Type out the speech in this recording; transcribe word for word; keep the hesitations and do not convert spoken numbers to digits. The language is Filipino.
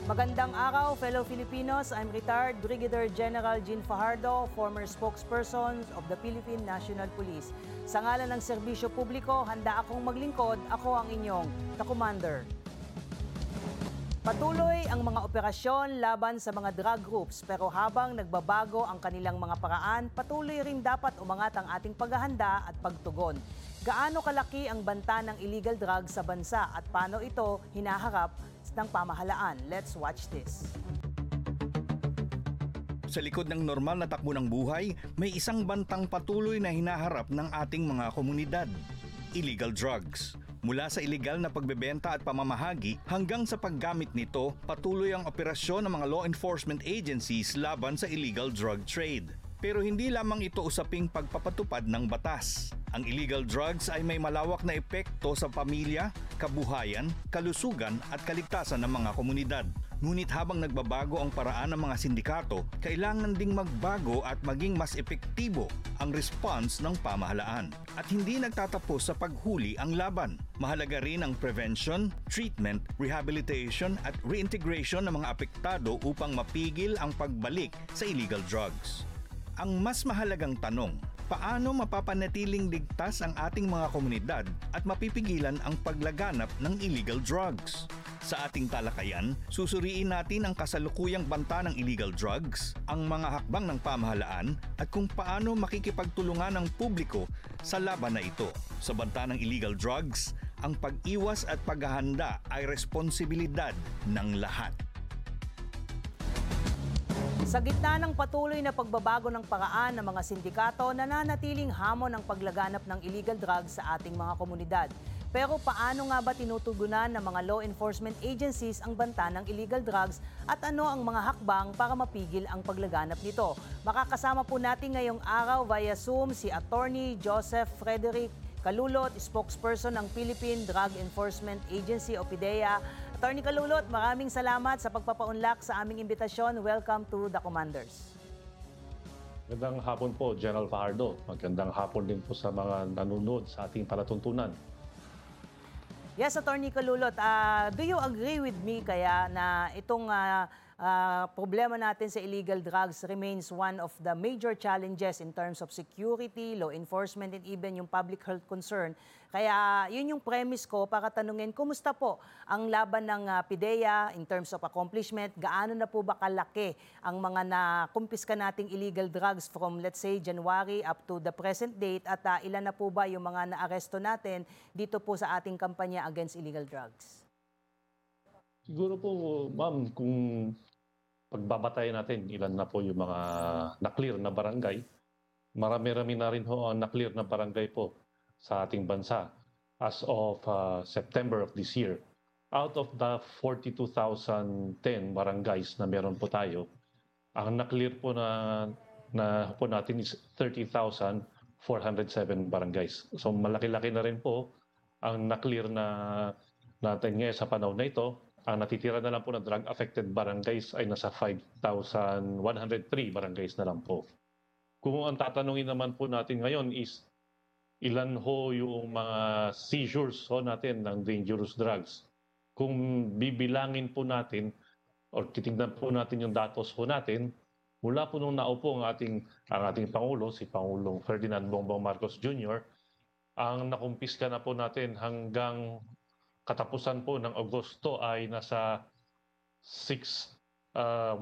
Magandang araw, fellow Filipinos. I'm retired Brigadier General Jean Fajardo, former spokesperson of the Philippine National Police. Sa ngalan ng serbisyo publiko, handa akong maglingkod. Ako ang inyong ka-commander. Patuloy ang mga operasyon laban sa mga drug groups, pero habang nagbabago ang kanilang mga paraan, patuloy rin dapat umangat ang ating paghahanda at pagtugon. Gaano kalaki ang banta ng illegal drugs sa bansa at paano ito hinaharap ng pamahalaan? Let's watch this. Sa likod ng normal na takbo ng buhay, may isang bantang patuloy na hinaharap ng ating mga komunidad. Illegal drugs. Mula sa iligal na pagbebenta at pamamahagi hanggang sa paggamit nito, patuloy ang operasyon ng mga law enforcement agencies laban sa illegal drug trade. Pero hindi lamang ito usaping pagpapatupad ng batas. Ang illegal drugs ay may malawak na epekto sa pamilya, kabuhayan, kalusugan at kaligtasan ng mga komunidad. Ngunit habang nagbabago ang paraan ng mga sindikato, kailangan ding magbago at maging mas epektibo ang response ng pamahalaan. At hindi nagtatapos sa paghuli ang laban. Mahalaga rin ang prevention, treatment, rehabilitation at reintegration ng mga apektado upang mapigil ang pagbalik sa illegal drugs. Ang mas mahalagang tanong, paano mapapanatiling ligtas ang ating mga komunidad at mapipigilan ang paglaganap ng illegal drugs? Sa ating talakayan, susuriin natin ang kasalukuyang banta ng illegal drugs, ang mga hakbang ng pamahalaan at kung paano makikipagtulungan ng publiko sa laban na ito. Sa banta ng illegal drugs, ang pag-iwas at paghahanda ay responsibilidad ng lahat. Sa gitna ng patuloy na pagbabago ng paraan ng mga sindikato, nananatiling hamon ang paglaganap ng illegal drugs sa ating mga komunidad. Pero paano nga ba tinutugunan ng mga law enforcement agencies ang banta ng illegal drugs at ano ang mga hakbang para mapigil ang paglaganap nito? Makakasama po natin ngayong araw via Zoom si Attorney Joseph Frederick Calulot, spokesperson ng Philippine Drug Enforcement Agency o PIDEA. Attorney Calulot, maraming salamat sa pagpapaunlak sa aming imbitasyon. Welcome to the Commanders. Magandang hapon po, General Fajardo. Magandang hapon din po sa mga nanonood sa ating palatuntunan. Yes, Attorney Calulot, uh, do you agree with me kaya na itong uh, uh, problema natin sa illegal drugs remains one of the major challenges in terms of security, law enforcement, and even yung public health concern? Kaya yun yung premise ko para tanungin, kumusta po ang laban ng uh, PIDEA in terms of accomplishment? Gaano na po ba kalaki ang mga nakumpiska nating illegal drugs from let's say January up to the present date? At uh, ilan na po ba yung mga naaresto natin dito po sa ating kampanya against illegal drugs? Siguro po, ma'am, kung pagbabatayan natin ilan na po yung mga na-clear na barangay, marami-rami na rin ho ang na-clear na barangay po sa ating bansa as of uh, September of this year. Out of the forty-two thousand ten barangays na meron po tayo, ang na-clear po na, na po natin is thirty thousand four hundred seven barangays. So malaki-laki na rin po ang na-clear na natin ngayon sa panahon na ito. Ang natitira na lang po na drug-affected barangays ay nasa five thousand one hundred three barangays na lang po. Kung ang tatanungin naman po natin ngayon is ilan ho yung mga seizures ho natin ng dangerous drugs. Kung bibilangin po natin o titignan po natin yung datos ho natin, mula po nung naupo ang ating, ang ating Pangulo, si Pangulong Ferdinand Bongbong Marcos Junior, ang nakumpiska na po natin hanggang katapusan po ng Agosto ay nasa six, uh,